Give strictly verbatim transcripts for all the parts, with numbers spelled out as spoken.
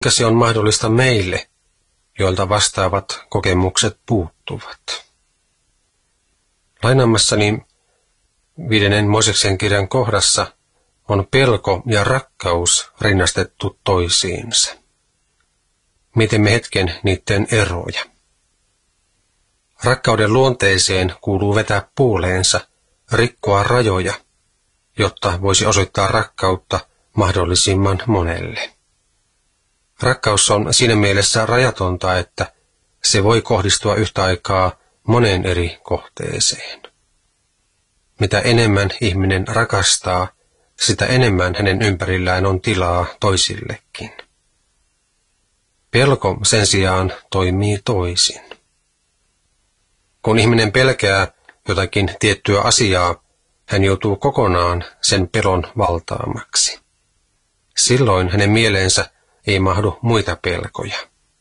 Kuinka se on mahdollista meille, joilta vastaavat kokemukset puuttuvat? Lainaamassani viidennen Mooseksen kirjan kohdassa on pelko ja rakkaus rinnastettu toisiinsa. Mietimme hetken niiden eroja. Rakkauden luonteeseen kuuluu vetää puoleensa, rikkoa rajoja, jotta voisi osoittaa rakkautta mahdollisimman monelle. Rakkaus on siinä mielessä rajatonta, että se voi kohdistua yhtä aikaa moneen eri kohteeseen. Mitä enemmän ihminen rakastaa, sitä enemmän hänen ympärillään on tilaa toisillekin. Pelko sen sijaan toimii toisin. Kun ihminen pelkää jotakin tiettyä asiaa, hän joutuu kokonaan sen pelon valtaamaksi. Silloin hänen mieleensä ei mahdu muita pelkoja.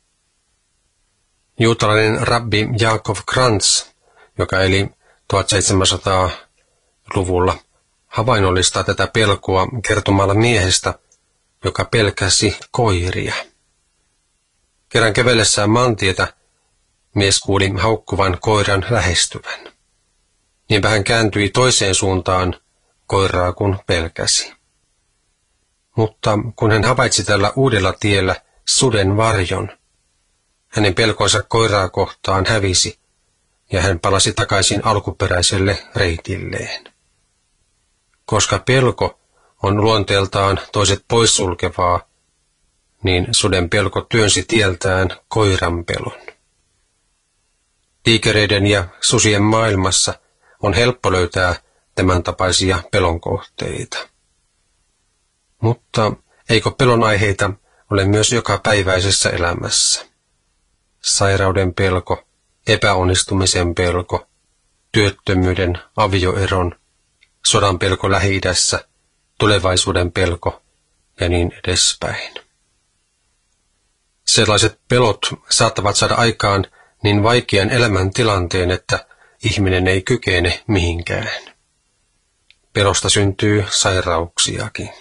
Juutalainen rabbi Jaakov Krantz, joka eli tuhatseitsemänsataaluvulla, havainnollistaa tätä pelkoa kertomalla miehestä, joka pelkäsi koiria. Kerran kävellessään maantietä mies kuuli haukkuvan koiran lähestyvän. Niinpä hän kääntyi toiseen suuntaan koiraa kun pelkäsi. Mutta kun hän havaitsi tällä uudella tiellä suden varjon, hänen pelkonsa koiraa kohtaan hävisi ja hän palasi takaisin alkuperäiselle reitilleen. Koska pelko on luonteeltaan toiset poissulkevaa, niin suden pelko työnsi tieltään koiran pelon. Tiikereiden ja susien maailmassa on helppo löytää tämän tapaisia pelonkohteita. Mutta eikö pelon aiheita ole myös jokapäiväisessä elämässä? Sairauden pelko, epäonnistumisen pelko, työttömyyden, avioeron, sodan pelko Lähi-idässä, tulevaisuuden pelko ja niin edespäin. Sellaiset pelot saattavat saada aikaan niin vaikean elämäntilanteen, että ihminen ei kykene mihinkään. Pelosta syntyy sairauksiakin.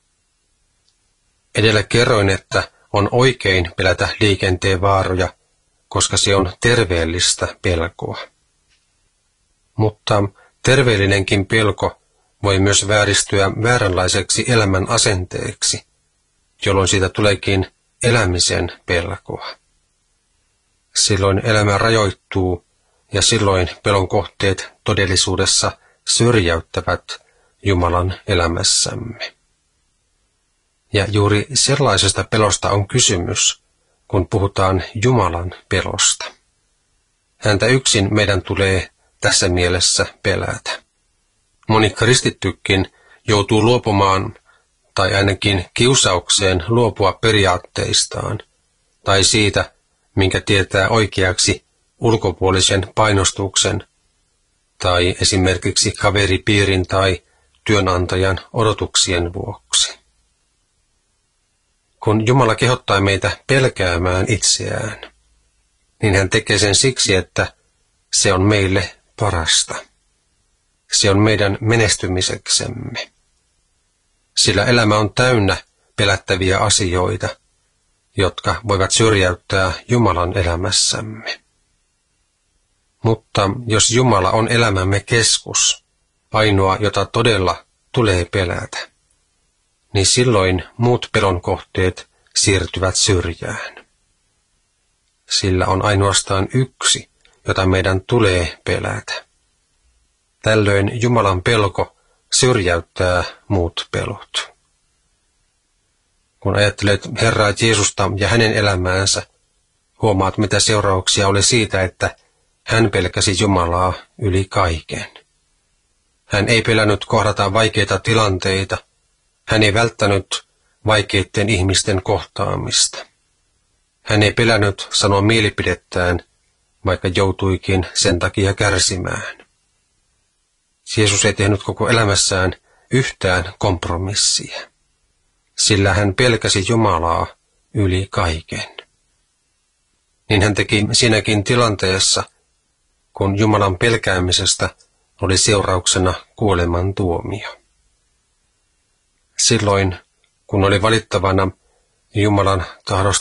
Edellä kerroin, että on oikein pelätä liikenteen vaaroja, koska se on terveellistä pelkoa. Mutta terveellinenkin pelko voi myös vääristyä vääränlaiseksi elämän asenteeksi, jolloin siitä tuleekin elämisen pelkoa. Silloin elämä rajoittuu ja silloin pelon kohteet todellisuudessa syrjäyttävät Jumalan elämässämme. Ja juuri sellaisesta pelosta on kysymys, kun puhutaan Jumalan pelosta. Häntä yksin meidän tulee tässä mielessä pelätä. Moni kristittykin joutuu luopumaan tai ainakin kiusaukseen luopua periaatteistaan tai siitä, minkä tietää oikeaksi ulkopuolisen painostuksen tai esimerkiksi kaveripiirin tai työnantajan odotuksien vuoksi. Kun Jumala kehottaa meitä pelkäämään itseään, niin hän tekee sen siksi, että se on meille parasta. Se on meidän menestymiseksemme. Sillä elämä on täynnä pelättäviä asioita, jotka voivat syrjäyttää Jumalan elämässämme. Mutta jos Jumala on elämämme keskus, ainoa, jota todella tulee pelätä, niin silloin muut pelon kohteet siirtyvät syrjään. Sillä on ainoastaan yksi, jota meidän tulee pelätä. Tällöin Jumalan pelko syrjäyttää muut pelot. Kun ajattelet Herraa Jeesusta ja hänen elämäänsä, huomaat mitä seurauksia oli siitä, että hän pelkäsi Jumalaa yli kaiken. Hän ei pelännyt kohdata vaikeita tilanteita, hän ei välttänyt vaikeiden ihmisten kohtaamista. Hän ei pelännyt sanoa mielipidettään, vaikka joutuikin sen takia kärsimään. Jeesus ei tehnyt koko elämässään yhtään kompromissia, sillä hän pelkäsi Jumalaa yli kaiken. Niin hän teki siinäkin tilanteessa, kun Jumalan pelkäämisestä oli seurauksena kuoleman tuomio. Silloin, kun oli valittavana Jumalan tahdosta